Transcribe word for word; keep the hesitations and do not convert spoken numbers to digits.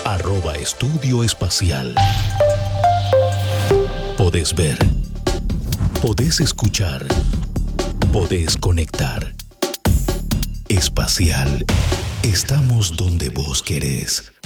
Arroba Estudio Espacial. Podés ver. Podés escuchar. Podés conectar. Espacial. Estamos donde vos querés.